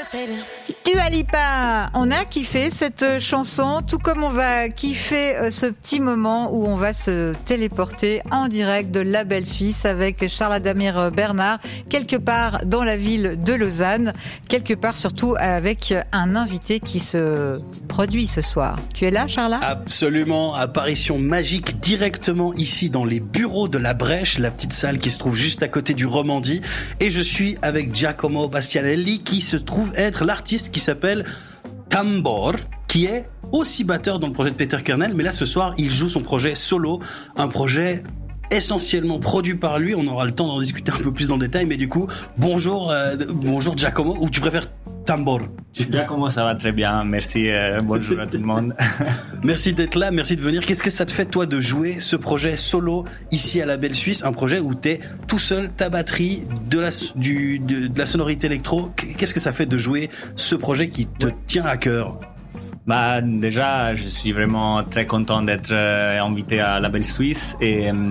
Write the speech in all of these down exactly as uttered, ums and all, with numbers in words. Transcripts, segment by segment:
Dua Lipa, on a kiffé cette chanson, tout comme on va kiffer ce petit moment où on va se téléporter en direct de la belle Suisse avec Charles Adamir Bernard, quelque part dans la ville de Lausanne, quelque part surtout avec un invité qui se produit ce soir. Tu es là, Charles? Absolument, apparition magique directement ici dans les bureaux de la Brèche, la petite salle qui se trouve juste à côté du Romandie, et je suis avec Giacomo Bastianelli qui se trouve être l'artiste qui s'appelle Tambor, qui est aussi batteur dans le projet de Peter Kernel, mais là ce soir il joue son projet solo, un projet essentiellement produit par lui. On aura le temps d'en discuter un peu plus dans le détail, mais du coup, bonjour, euh, bonjour Giacomo, ou tu préfères Tambor? Giacomo, ça va très bien, merci, euh, bonjour à tout le monde. Merci d'être là, merci de venir. Qu'est-ce que ça te fait toi de jouer ce projet solo ici à la belle Suisse, un projet où t'es tout seul, ta batterie, de la, du, de, de la sonorité électro? Qu'est-ce que ça fait de jouer ce projet qui te tient à cœur? Bah, déjà, je suis vraiment très content d'être euh, invité à la belle Suisse et euh,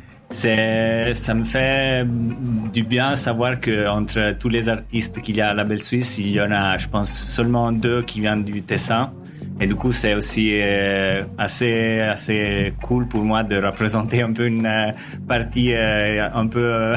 c'est, ça me fait du bien savoir que entre tous les artistes qu'il y a à la belle Suisse, il y en a, je pense, seulement deux qui viennent du Tessin. Et du coup, c'est aussi euh, assez, assez cool pour moi de représenter un peu une euh, partie euh, un peu euh,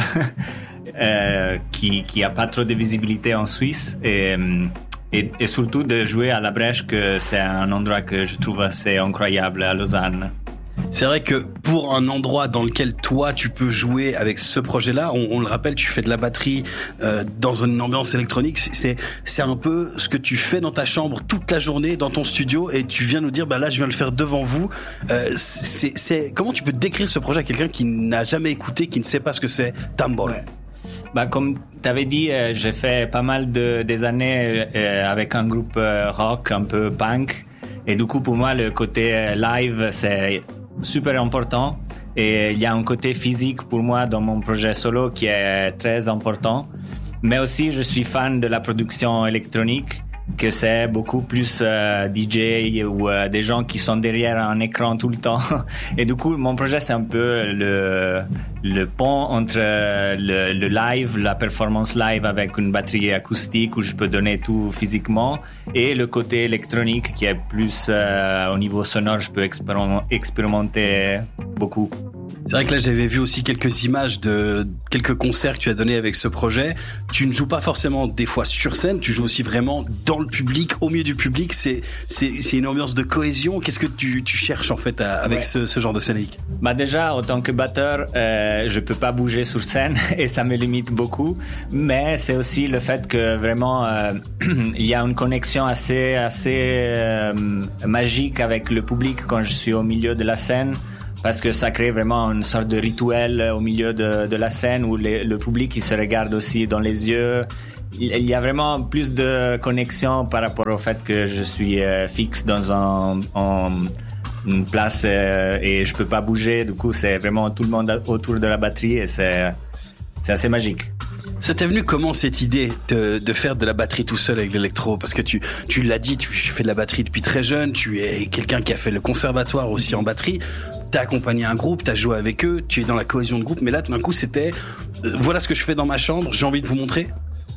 euh, qui, qui a pas trop de visibilité en Suisse. Et, et, et surtout de jouer à la Brèche, que c'est un endroit que je trouve assez incroyable à Lausanne. C'est vrai que pour un endroit dans lequel toi tu peux jouer avec ce projet-là, on, on le rappelle, tu fais de la batterie euh, dans une ambiance électronique. C'est c'est un peu ce que tu fais dans ta chambre toute la journée, dans ton studio, et tu viens nous dire bah là je viens le faire devant vous. Euh, c'est c'est comment tu peux décrire ce projet à quelqu'un qui n'a jamais écouté, qui ne sait pas ce que c'est Tambor? Ouais. Bah comme tu avais dit, euh, j'ai fait pas mal de des années euh, avec un groupe euh, rock un peu punk, et du coup pour moi le côté euh, live c'est super important, et il y a un côté physique pour moi dans mon projet solo qui est très important, mais aussi je suis fan de la production électronique, que c'est beaucoup plus euh, D J ou euh, des gens qui sont derrière un écran tout le temps. Et du coup, mon projet, c'est un peu le, le pont entre le, le live, la performance live avec une batterie acoustique où je peux donner tout physiquement, et le côté électronique qui est plus euh, au niveau sonore, je peux expérim- expérimenter beaucoup. C'est vrai que là, j'avais vu aussi quelques images de quelques concerts que tu as donnés avec ce projet. Tu ne joues pas forcément des fois sur scène, tu joues aussi vraiment dans le public, au milieu du public. C'est, c'est, c'est une ambiance de cohésion. Qu'est-ce que tu, tu cherches en fait à, avec ouais. ce, ce genre de scénique? Bah déjà, en tant que batteur, euh, je peux pas bouger sur scène et ça me limite beaucoup. Mais c'est aussi le fait que vraiment, euh, il y a une connexion assez, assez euh, magique avec le public quand je suis au milieu de la scène. Parce que ça crée vraiment une sorte de rituel au milieu de, de la scène où les, le public il se regarde aussi dans les yeux. Il y a vraiment plus de connexion par rapport au fait que je suis euh, fixe dans un, un, une place euh, et je peux pas bouger. Du coup, c'est vraiment tout le monde autour de la batterie et c'est, c'est assez magique. Ça t'est venu comment cette idée de, de faire de la batterie tout seul avec l'électro? Parce que tu, tu l'as dit, tu fais de la batterie depuis très jeune, tu es quelqu'un qui a fait le conservatoire aussi en batterie, t'as accompagné un groupe, t'as joué avec eux, tu es dans la cohésion de groupe, mais là tout d'un coup c'était euh, voilà ce que je fais dans ma chambre, j'ai envie de vous montrer.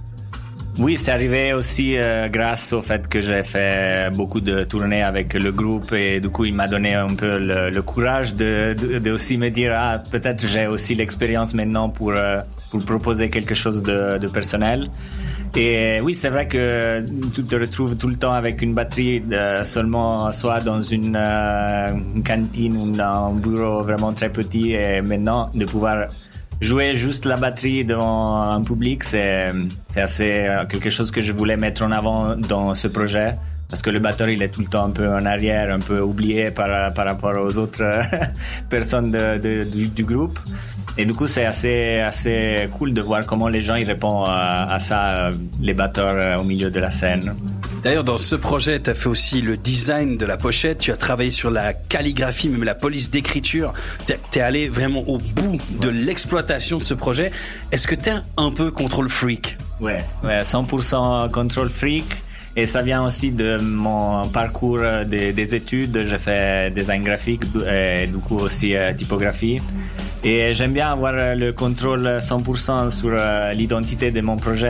Oui, c'est arrivé aussi euh, grâce au fait que j'ai fait beaucoup de tournées avec le groupe, et du coup il m'a donné un peu le, le courage de, de, de aussi me dire ah peut-être j'ai aussi l'expérience maintenant pour euh, pour proposer quelque chose de, de personnel. Et oui, c'est vrai que tu te retrouves tout le temps avec une batterie de, seulement soit dans une, euh, une cantine ou dans un bureau vraiment très petit, et maintenant de pouvoir jouer juste la batterie devant un public, c'est, c'est assez quelque chose que je voulais mettre en avant dans ce projet. Parce que le batteur, il est tout le temps un peu en arrière, un peu oublié par, par rapport aux autres personnes de, de, du, du groupe. Et du coup, c'est assez, assez cool de voir comment les gens ils répondent à, à ça, les batteurs au milieu de la scène. D'ailleurs, dans ce projet, tu as fait aussi le design de la pochette, tu as travaillé sur la calligraphie, même la police d'écriture. Tu es allé vraiment au bout de l'exploitation de ce projet. Est-ce que tu es un peu control freak? Ouais, ouais, cent pour cent control freak. Et ça vient aussi de mon parcours des, des études. J'ai fait design graphique et du coup aussi euh, typographie. Et j'aime bien avoir le contrôle cent pour cent sur euh, l'identité de mon projet.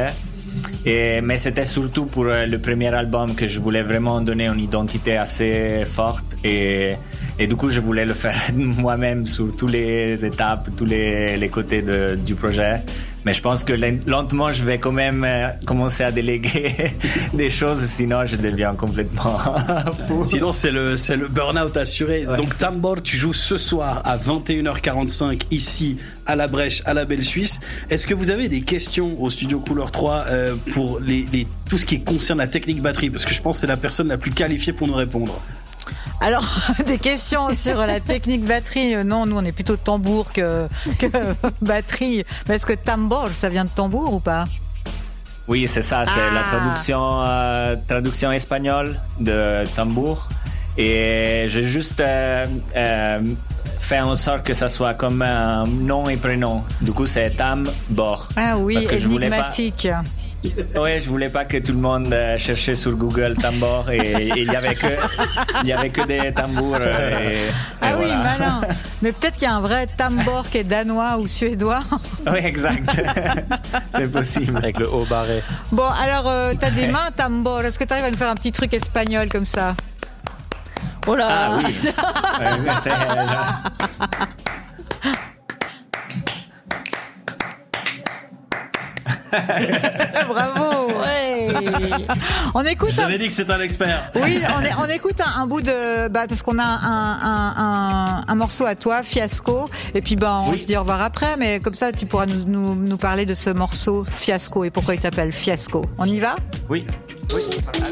Et, mais c'était surtout pour le premier album que je voulais vraiment donner une identité assez forte et, et du coup je voulais le faire moi-même sur toutes les étapes, tous les, les côtés de, du projet. Mais je pense que lentement, je vais quand même commencer à déléguer des choses, sinon je deviens complètement fou. Sinon, c'est le, c'est le burn-out assuré. Ouais. Donc, Tambor, tu joues ce soir à vingt et une heures quarante-cinq ici à la Brèche, à la Belle Suisse. Est-ce que vous avez des questions au studio Couleur trois euh, pour les, les, tout ce qui concerne la technique batterie? Parce que je pense que c'est la personne la plus qualifiée pour nous répondre. Alors, des questions sur la technique batterie. Non, nous, on est plutôt tambour que, que batterie. Mais est-ce que tambor, ça vient de tambour ou pas? Oui, c'est ça. C'est ah. la traduction, euh, traduction espagnole de tambour. Et j'ai juste euh, euh, fait en sorte que ça soit comme un nom et prénom. Du coup, c'est Tambor. Ah oui, énigmatique. Oui, je voulais pas que tout le monde euh, cherchait sur Google Tambor et il y avait que il y avait que des tambours. Et, et ah voilà. Oui, malin. Mais peut-être qu'il y a un vrai Tambor qui est danois ou suédois. Oui, exact. C'est possible. Avec le haut barré. Bon, alors euh, t'as des mains Tambor. Est-ce que t'arrives à nous faire un petit truc espagnol comme ça? Oh là. Ah oui. ouais, c'est, euh, Bravo. Ouais. On écoute. J'avais un... dit que c'est un expert. Oui, on, est, on écoute un, un bout de, bah, parce qu'on a un, un, un, un morceau à toi, Fiasco. Et puis, bah, on oui. se dit au revoir après, mais comme ça, tu pourras nous, nous, nous parler de ce morceau Fiasco et pourquoi il s'appelle Fiasco. On y va? Oui. Oui.